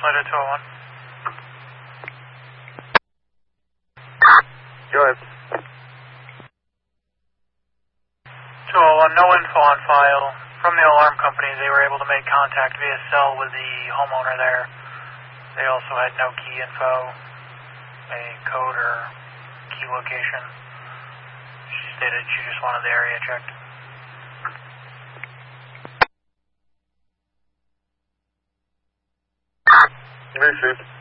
translator 201. Go ahead. 201, no info on file. From the alarm company, they were able to make contact via cell with the homeowner there. They also had no key info, a code or key location. She stated she just wanted the area checked. Received.